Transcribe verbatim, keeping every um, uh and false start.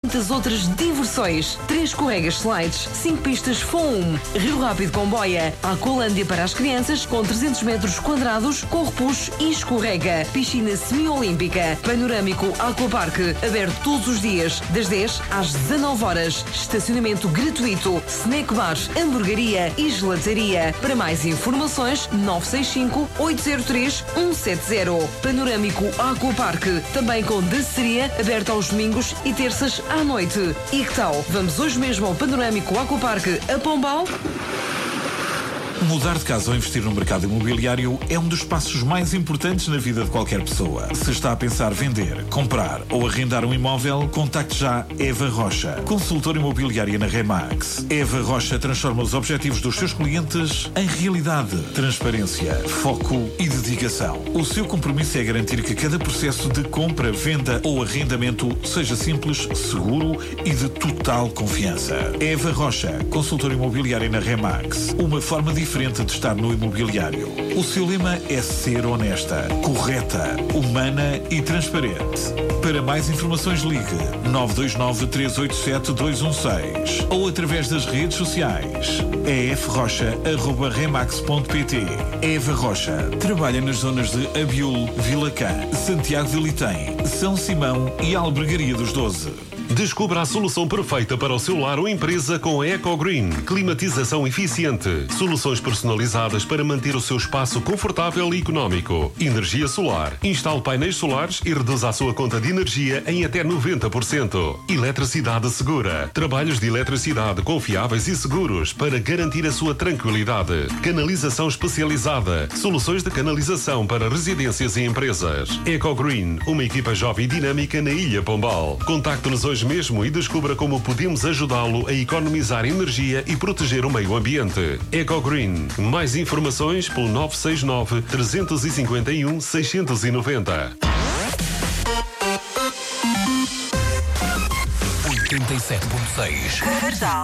muitas outras diversões. Três escorregas slides, cinco pistas foam, Rio Rápido com boia, Aqualândia para as crianças com trezentos metros quadrados, com repuxo e escorrega, piscina semiolímpica, panorâmico aquapark, aberto todos os dias, das dez às dezanove horas, estacionamento gratuito, snack bar, hamburgueria e gelataria. Para mais informações, nove seis cinco, oito zero três, um sete zero. Panorâmico Aquapark, também com danceteria, aberta aos domingos e terças à noite. E que tal? Vamos hoje mesmo ao Panorâmico Aquapark a Pombal? Mudar de casa ou investir no mercado imobiliário é um dos passos mais importantes na vida de qualquer pessoa. Se está a pensar vender, comprar ou arrendar um imóvel, contacte já Eva Rocha, consultora imobiliária na Remax. Eva Rocha transforma os objetivos dos seus clientes em realidade. Transparência, foco e dedicação. O seu compromisso é garantir que cada processo de compra, venda ou arrendamento seja simples, seguro e de total confiança. Eva Rocha, consultora imobiliária na Remax. Uma forma diferente diferente de estar no imobiliário. O seu lema é ser honesta, correta, humana e transparente. Para mais informações ligue nove dois nove, três oito sete, dois um seis ou através das redes sociais efrocha arroba remax ponto pt. Eva Rocha trabalha nas zonas de Abiúl, Vilacã, Santiago de Litem, São Simão e Albergaria dos Doze. Descubra a solução perfeita para o seu lar ou empresa com a EcoGreen. Climatização eficiente. Soluções personalizadas para manter o seu espaço confortável e económico. Energia solar. Instale painéis solares e reduza a sua conta de energia em até noventa por cento. Eletricidade segura. Trabalhos de eletricidade confiáveis e seguros para garantir a sua tranquilidade. Canalização especializada. Soluções de canalização para residências e empresas. EcoGreen. Uma equipa jovem e dinâmica na Ilha Pombal. Contacte-nos hoje mesmo e descubra como podemos ajudá-lo a economizar energia e proteger o meio ambiente. EcoGreen. Mais informações pelo nove seis nove, três cinco um, seis nove zero. oitenta e sete ponto seis